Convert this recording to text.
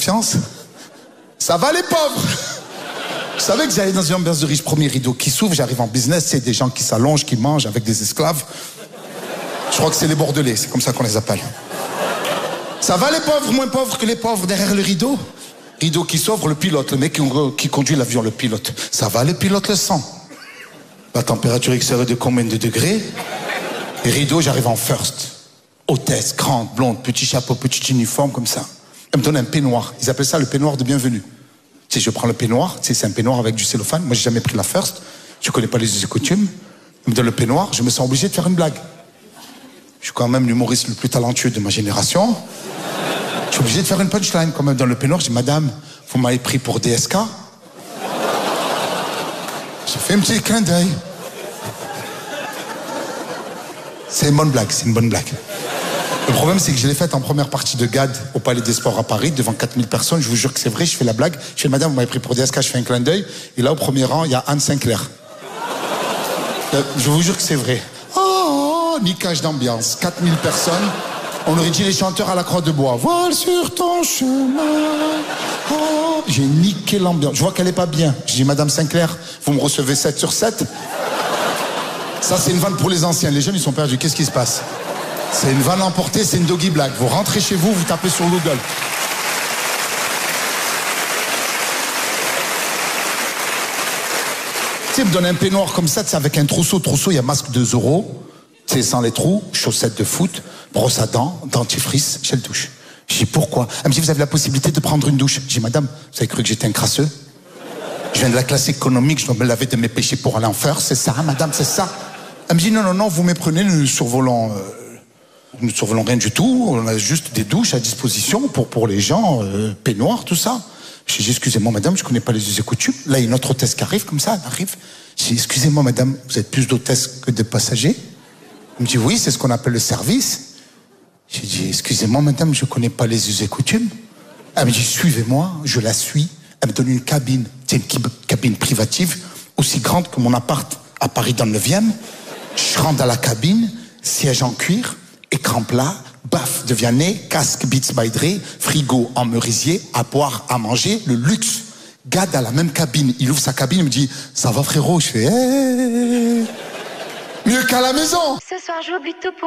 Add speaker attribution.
Speaker 1: confiance. Ça va les pauvres. Je savais que j'allais dans une ambiance de riche. Premier rideau qui s'ouvre, j'arrive en business, c'est des gens qui s'allongent, qui mangent avec des esclaves. Je crois que c'est les Bordelais, c'est comme ça qu'on les appelle. Ça va les pauvres, moins pauvres que les pauvres, derrière le rideau. Rideau qui s'ouvre, le pilote, le mec qui conduit l'avion, le pilote. Ça va, le pilote le sent. La température extérieure de combien de degrés? Et rideau, j'arrive en first. Hôtesse, grande, blonde, petit chapeau, petit uniforme, comme ça. Elle me donne un peignoir. Ils appellent ça le peignoir de bienvenue. Tu sais, je prends le peignoir, tu sais, c'est un peignoir avec du cellophane. Moi, j'ai jamais pris la first. Je connais pas les us et coutumes. Elle me donne le peignoir, je me sens obligé de faire une blague. Je suis quand même l'humoriste le plus talentueux de ma génération. Je suis obligé de faire une punchline. Quand même, dans le peignoir, je dis, madame, vous m'avez pris pour DSK? J'ai fait un petit clin d'œil. C'est une bonne blague, c'est une bonne blague. Le problème, c'est que je l'ai faite en première partie de GAD au Palais des Sports à Paris, devant 4000 personnes. Je vous jure que c'est vrai, je fais la blague. Je fais, madame, vous m'avez pris pour DSK, je fais un clin d'œil. Et là, au premier rang, il y a Anne Sinclair. Je vous jure que c'est vrai. Oh, niquage d'ambiance. 4000 personnes. On aurait dit les chanteurs à la Croix de Bois. Voile sur ton chemin. Oh, j'ai niqué l'ambiance. Je vois qu'elle est pas bien. Je dis, madame Sinclair, vous me recevez 7 sur 7? Ça, c'est une vanne pour les anciens. Les jeunes, ils sont perdus. Qu'est-ce qui se passe? C'est une vanne emportée, c'est une doggy blague. Vous rentrez chez vous, vous tapez sur Google. Tu sais, il me donne un peignoir comme ça, avec un trousseau. Trousseau, il y a masque de Zorro. Tu sais, sans les trous, chaussettes de foot, brosse à dents, dentifrice, gel douche. Je dis, pourquoi? Elle me dit, vous avez la possibilité de prendre une douche. Je dis, madame, vous avez cru que j'étais un crasseux? Je viens de la classe économique, je dois me laver de mes péchés pour aller en faire. C'est ça, madame, c'est ça? Elle me dit, non, non, non, vous méprenez, nous survolons rien du tout. On a juste des douches à disposition pour les gens, peignoirs, tout ça. Je dis, excusez-moi, madame, je connais pas les us et coutumes. Là, il y a une autre hôtesse qui arrive, comme ça, elle arrive. Je dis, excusez-moi, madame, vous êtes plus d'hôtesse que de passagers? Elle me dit, oui, c'est ce qu'on appelle le service. J'ai dit, excusez-moi, madame, je connais pas les us et coutumes. Elle me dit, suivez-moi, je la suis. Elle me donne une cabine, c'est une cabine privative, aussi grande que mon appart à Paris dans le 9e. Je rentre dans la cabine, siège en cuir, écran plat, baffe de Vianney, casque Beats by Dre, frigo en merisier, à boire, à manger, le luxe. Gad à la même cabine, il ouvre sa cabine, il me dit, ça va frérot? Je fais, mieux qu'à la maison.
Speaker 2: Ce soir, j'oublie tout pour